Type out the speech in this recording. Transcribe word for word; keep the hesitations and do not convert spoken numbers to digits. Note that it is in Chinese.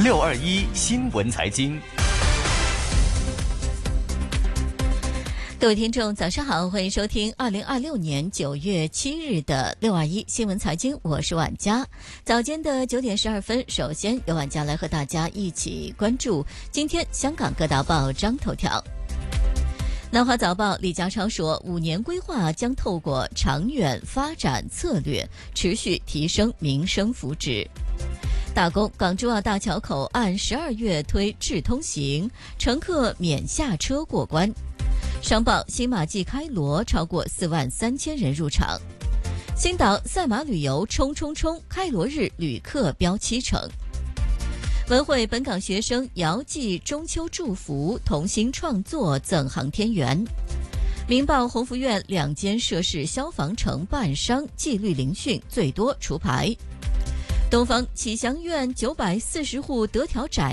六二一新闻财经。 各位听众早上好，欢迎收听二零二六年九月七日的六二一新闻财经，我是婉佳。早间的九点十二分，首先由婉佳来和大家一起关注今天香港各大报章头条。南华早报李家超说，五年规划将透过长远发展策略持续提升民生福祉。大公港珠澳大桥口岸十二月推智通行，乘客免下车过关。商报新马季开锣，超过四万三千人入场。星岛赛马旅游冲冲冲，开锣日旅客飙七成。文汇本港学生遥寄中秋祝福，同心创作赠航天员。明报鸿福苑两间涉事消防承办商纪律聆讯，最多除牌。东方启祥苑九百四十户得条窄